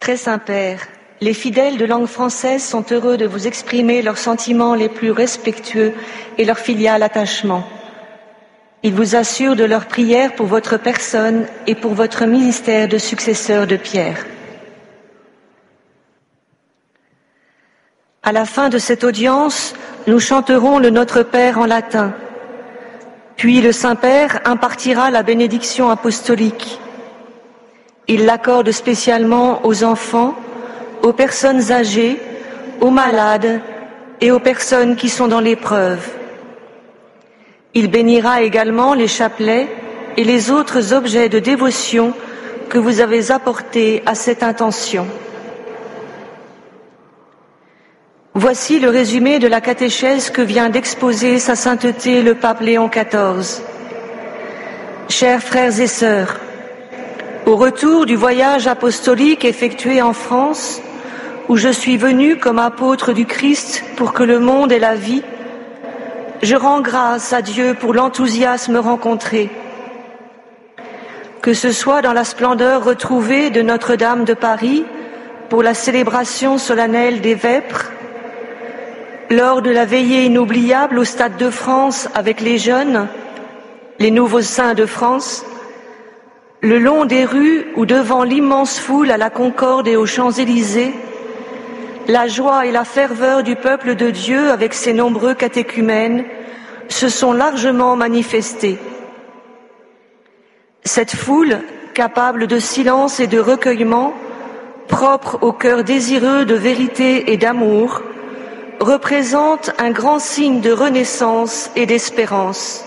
Très Saint-Père, les fidèles de langue française sont heureux de vous exprimer leurs sentiments les plus respectueux et leur filial attachement. Ils vous assurent de leur prière pour votre personne et pour votre ministère de successeur de Pierre. À la fin de cette audience, nous chanterons le Notre Père en latin. Puis le Saint-Père impartira la bénédiction apostolique. Il l'accorde spécialement aux enfants, aux personnes âgées, aux malades et aux personnes qui sont dans l'épreuve. Il bénira également les chapelets et les autres objets de dévotion que vous avez apportés à cette intention. Voici le résumé de la catéchèse que vient d'exposer Sa Sainteté le pape Léon XIV. Chers frères et sœurs, au retour du voyage apostolique effectué en France, où je suis venu comme apôtre du Christ pour que le monde ait la vie, je rends grâce à Dieu pour l'enthousiasme rencontré. Que ce soit dans la splendeur retrouvée de Notre-Dame de Paris pour la célébration solennelle des Vêpres, lors de la veillée inoubliable au Stade de France avec les jeunes, les nouveaux saints de France, le long des rues ou devant l'immense foule à la Concorde et aux Champs-Élysées, la joie et la ferveur du peuple de Dieu avec ses nombreux catéchumènes se sont largement manifestés. Cette foule, capable de silence et de recueillement, propre au cœur désireux de vérité et d'amour, représente un grand signe de renaissance et d'espérance.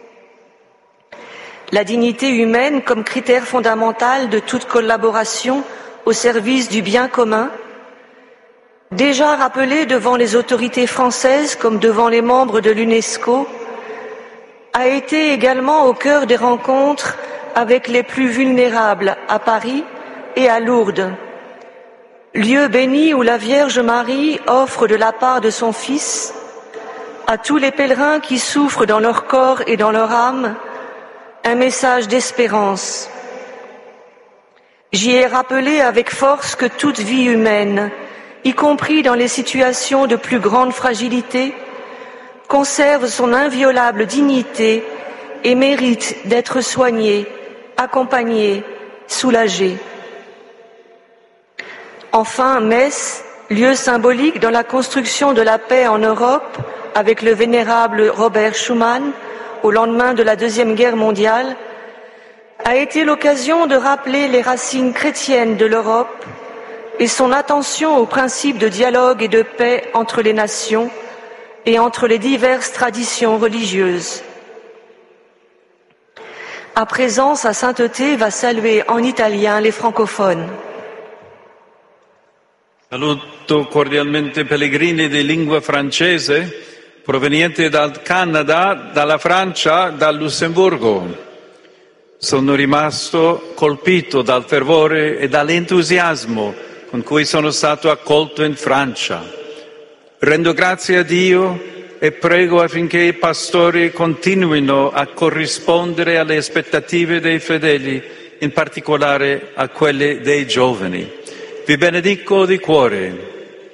La dignité humaine comme critère fondamental de toute collaboration au service du bien commun, déjà rappelée devant les autorités françaises comme devant les membres de l'UNESCO, a été également au cœur des rencontres avec les plus vulnérables à Paris et à Lourdes, lieu béni où la Vierge Marie offre de la part de son Fils à tous les pèlerins qui souffrent dans leur corps et dans leur âme un message d'espérance. J'y ai rappelé avec force que toute vie humaine, y compris dans les situations de plus grande fragilité, conserve son inviolable dignité et mérite d'être soignée, accompagnée, soulagée. Enfin, Metz, lieu symbolique dans la construction de la paix en Europe, avec le vénérable Robert Schuman, au lendemain de la Deuxième Guerre mondiale, a été l'occasion de rappeler les racines chrétiennes de l'Europe et son attention aux principes de dialogue et de paix entre les nations et entre les diverses traditions religieuses. À présent, Sa Sainteté va saluer en italien les francophones. Saluto cordialmente pellegrini di lingua francese provenienti dal Canada, dalla Francia, dal Lussemburgo. Sono rimasto colpito dal fervore e dall'entusiasmo con cui sono stato accolto in Francia. Rendo grazie a Dio e prego affinché i pastori continuino a corrispondere alle aspettative dei fedeli, in particolare a quelle dei giovani. Vi benedico di cuore.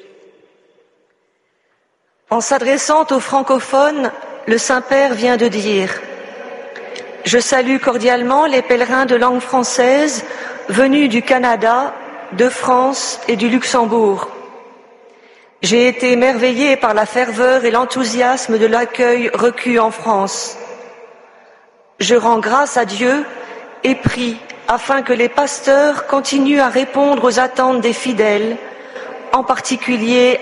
En s'adressant aux francophones, le Saint-Père vient de dire « Je salue cordialement les pèlerins de langue française venus du Canada, de France et du Luxembourg. J'ai été émerveillé par la ferveur et l'enthousiasme de l'accueil reçu en France. Je rends grâce à Dieu et prie afin que les pasteurs continuent à répondre aux attentes des fidèles, en particulier